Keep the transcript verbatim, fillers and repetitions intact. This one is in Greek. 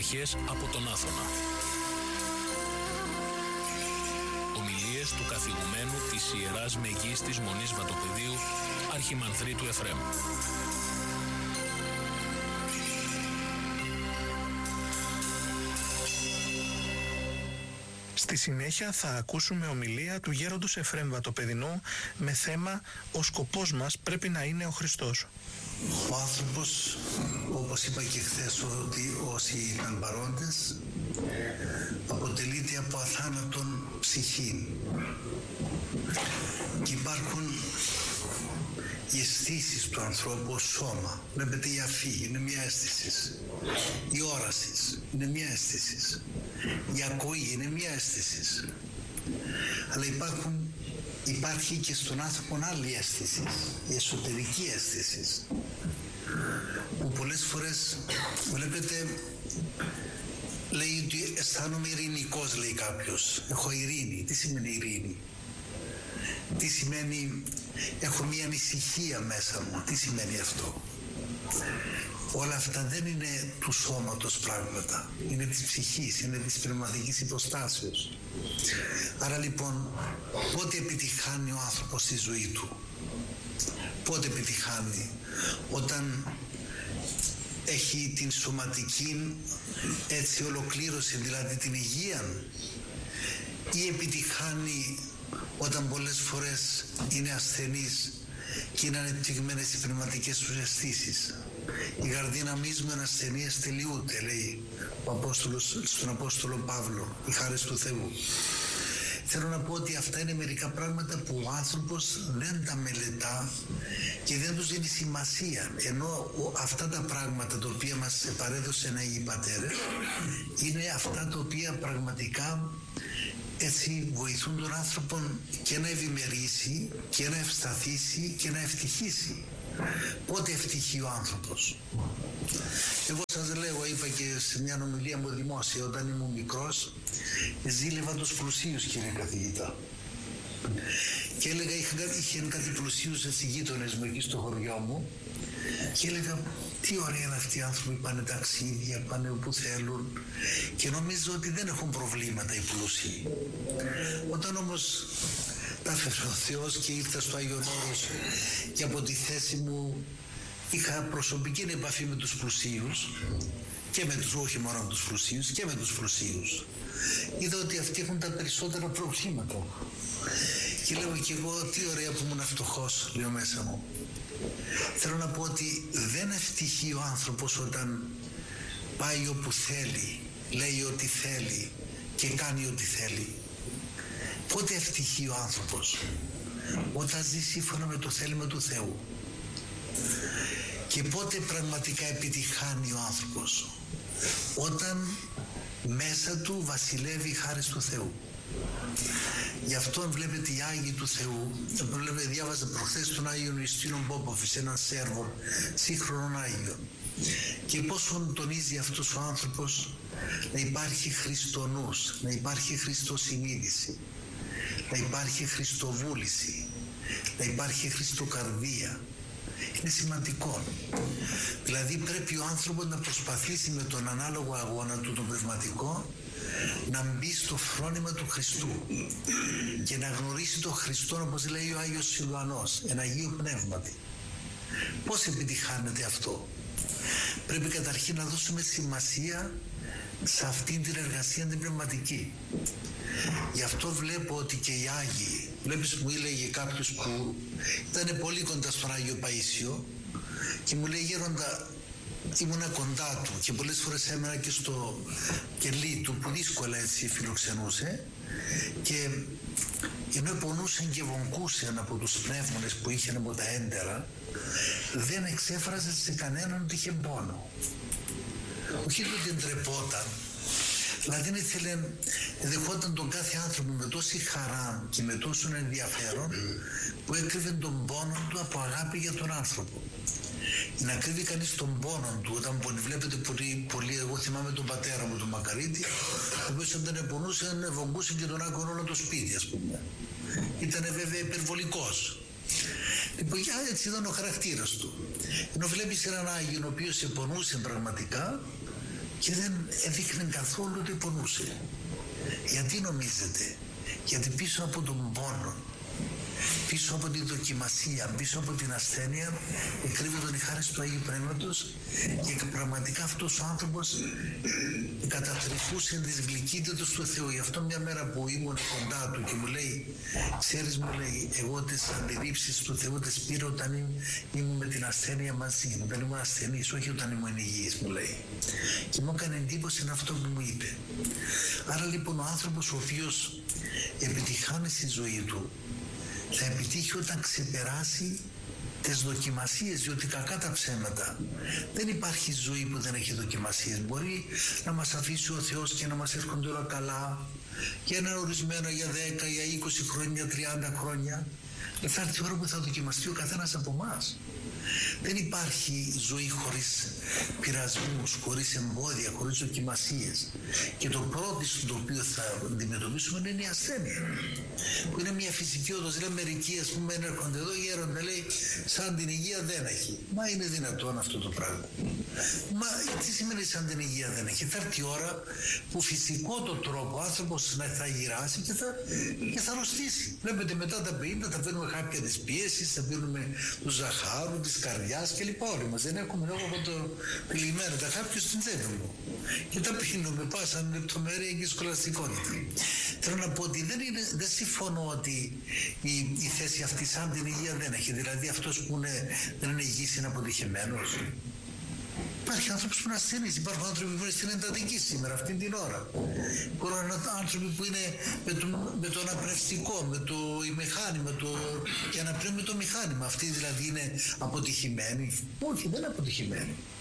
συνέχειες από τον Άθωνα. Ομιλίες του καθηγουμένου της Ιεράς Μεγίστης Μονής Βατοπεδίου, Αρχιμανδρίτου Εφραίμ. Στη συνέχεια θα ακούσουμε ομιλία του γέροντος Εφραίμ Βατοπεδινού με θέμα «Ο σκοπός μας πρέπει να είναι ο Χριστός». Ο άνθρωπος, όπως είπα και χθες ότι όσοι ήταν παρόντες, αποτελείται από αθάνατον ψυχή και υπάρχουν οι αισθήσεις του ανθρώπου ως σώμα. Βλέπετε η αφή είναι μια αίσθηση, η όραση είναι μια αίσθηση, η ακοή είναι μια αίσθηση, αλλά υπάρχουν, υπάρχει και στον άνθρωπο άλλη αίσθηση, η εσωτερική αίσθηση, που πολλές φορές βλέπετε λέει ότι αισθάνομαι ειρηνικός, λέει κάποιος, έχω ειρήνη. Τι σημαίνει ειρήνη? Τι σημαίνει έχω μια ανησυχία μέσα μου? Τι σημαίνει αυτό? Όλα αυτά δεν είναι του σώματος πράγματα, είναι της ψυχής, είναι της πνευματικής υποστάσεως. Άρα λοιπόν, πότε επιτυχάνει ο άνθρωπος στη ζωή του? Πότε επιτυχάνει? Όταν έχει την σωματική έτσι ολοκλήρωση, δηλαδή την υγεία, ή επιτυχάνει όταν πολλές φορές είναι ασθενής και είναι ανεπτυγμένες οι πνευματικές του αισθήσεις? Η καρδύναμής μου είναι ασθενής, τελειούται, λέει ο Απόστολος στον Απόστολο Παύλο, η χάρις του Θεού. Θέλω να πω ότι αυτά είναι μερικά πράγματα που ο άνθρωπος δεν τα μελετά και δεν τους δίνει σημασία, ενώ αυτά τα πράγματα τα οποία μας παρέδωσαν οι πατέρες είναι αυτά τα οποία πραγματικά έτσι βοηθούν τον άνθρωπο και να ευημερήσει και να ευσταθήσει και να ευτυχήσει. Πότε ευτυχεί ο άνθρωπος? Εγώ σας λέω, είπα και σε μια ομιλία μου δημόσια, όταν ήμουν μικρός ζήλευα τους πλουσίους, κύριε καθηγητά, και έλεγα, είχαν κάτι πλουσίους έτσι γείτονες μου εκεί στο χωριό μου και έλεγα τι ωραία είναι αυτοί οι άνθρωποι, πάνε ταξίδια, πάνε όπου θέλουν και νομίζω ότι δεν έχουν προβλήματα οι πλούσιοι. Όταν όμως τα έφερε ο Θεός και ήρθα στο Άγιον Όρος και από τη θέση μου είχα προσωπική επαφή με τους πλουσίους και με τους, όχι μόνο με τους πλουσίους, και με τους πλουσίους, είδα ότι αυτοί έχουν τα περισσότερα προβλήματα και λέω και εγώ τι ωραία που ήμουν φτωχός, λέω μέσα μου. Θέλω να πω ότι δεν ευτυχεί ο άνθρωπος όταν πάει όπου θέλει, λέει ό,τι θέλει και κάνει ό,τι θέλει. Πότε ευτυχεί ο άνθρωπος? Όταν ζει σύμφωνα με το θέλημα του Θεού. Και πότε πραγματικά επιτυχάνει ο άνθρωπος? Όταν μέσα του βασιλεύει η χάρις του Θεού. Γι' αυτό βλέπετε οι Άγιοι του Θεού, βλέπετε, διάβαζα προχθές τον Άγιον Ιουστίνο Πόποφης, έναν Σέρβο σύγχρονον Άγιο, και πόσο τονίζει αυτός ο άνθρωπος να υπάρχει Χριστονούς, να υπάρχει Χριστοσυνείδηση, να υπάρχει Χριστοβούληση, να υπάρχει Χριστοκαρδία. Είναι σημαντικό. Δηλαδή πρέπει ο άνθρωπος να προσπαθήσει με τον ανάλογο αγώνα του, τον πνευματικό, να μπει στο φρόνημα του Χριστού και να γνωρίσει τον Χριστό, όπως λέει ο Άγιος Σιλουανός, εν Αγίου Πνεύματι. Πώς επιτυχάνεται αυτό? Πρέπει καταρχήν να δώσουμε σημασία σε αυτήν την εργασία την πνευματική. Γι' αυτό βλέπω ότι και οι Άγιοι, βλέπεις, μου έλεγε κάποιος που ήταν πολύ κοντά στον Άγιο Παΐσιο και μου λέει, γέροντα, ήμουνα κοντά του και πολλές φορές έμενα και στο κελί του που δύσκολα έτσι φιλοξενούσε, και ενώ πονούσαν και βογκούσαν από τους πνεύμονες που είχαν από τα έντερα, δεν εξέφραζε σε κανέναν ότι είχε πόνο. Όχι ότι ντρεπόταν, δηλαδή ήθελε, δεχόταν τον κάθε άνθρωπο με τόση χαρά και με τόσο ενδιαφέρον που έκρυβε τον πόνο του από αγάπη για τον άνθρωπο. Να κρύβει κανείς τον πόνο του όταν πονεί. Βλέπετε πολύ, πολύ, εγώ θυμάμαι τον πατέρα μου, τον Μακαρίτη, ο οποίος όταν επονούσε, βογκούσε και τον άκουγε όλο το σπίτι, ας πούμε. Ήτανε βέβαια υπερβολικός. Λοιπόν, έτσι ήταν ο χαρακτήρας του. Ενώ βλέπεις έναν Άγιο ο οποίος επονούσε πραγματικά και δεν έδειχνε καθόλου ότι πονούσε. Γιατί νομίζετε? Γιατί πίσω από τον πόνο, πίσω από την δοκιμασία, πίσω από την ασθένεια εκρύβονταν η χάρη του Αγίου Πνεύματος και πραγματικά αυτός ο άνθρωπος κατατρεχούσε τις γλυκύτητες του Θεού. Γι' αυτό μια μέρα που ήμουν κοντά του και μου λέει, ξέρεις, μου λέει, εγώ τις αντιλήψεις του Θεού τις πήρα όταν ήμουν με την ασθένεια μαζί, όταν ήμουν ασθενής, όχι όταν ήμουν υγιής, μου λέει. Και μου έκανε εντύπωση αυτό που μου είπε. Άρα λοιπόν ο άνθρωπος ο οποίος επιτυχάνει στη ζωή του θα επιτύχει όταν ξεπεράσει τις δοκιμασίες, διότι κακά τα ψέματα. Δεν υπάρχει ζωή που δεν έχει δοκιμασίες. Μπορεί να μας αφήσει ο Θεός και να μας έρχονται όλα καλά για ένα ορισμένο, για δέκα, για είκοσι χρόνια, τριάντα χρόνια. Θα έρθει η ώρα που θα δοκιμαστεί ο καθένας από εμάς. Δεν υπάρχει ζωή χωρίς πειρασμούς, χωρίς εμπόδια, χωρίς δοκιμασίες. Και το πρώτο το οποίο θα αντιμετωπίσουμε είναι η ασθένεια. Που είναι μια φυσική οδός. Λέει μερικοί, ας πούμε, έρχονται εδώ, γέροντα, λέει, σαν την υγεία δεν έχει. Μα είναι δυνατόν αυτό το πράγμα? Μα τι σημαίνει σαν την υγεία δεν έχει? Θα έρθει η ώρα που φυσικό το τρόπο ο άνθρωπος θα γυράσει και θα, και θα αρρωστήσει. Βλέπετε, μετά τα πενήντα θα παίρνουμε κάποια της πίεσης, θα παίρνουμε του ζαχάρου, της καρδιάς και λοιπά. Όλοι μας δεν έχουμε λόγο από το πηλημένο. Τα κάποιος στην τσέπη μου. Και τα πίνουμε πάσα λεπτομέρεια και σκολαστικότητα. Θέλω να πω ότι δεν, είναι, δεν συμφωνώ ότι η, η θέση αυτή σαν την υγεία δεν έχει. Δηλαδή αυτός που είναι, δεν είναι υγιής είναι αποτυχημένος. Υπάρχει άνθρωπος που είναι ασθενής, υπάρχουν άνθρωποι που είναι στην εντατική σήμερα, αυτή την ώρα. Υπάρχουν άνθρωποι που είναι με το, με το αναπνευστικό, με το μηχάνημα, το, και αναπνέουν με το μηχάνημα. Αυτοί δηλαδή είναι αποτυχημένοι? Όχι, δεν είναι αποτυχημένοι.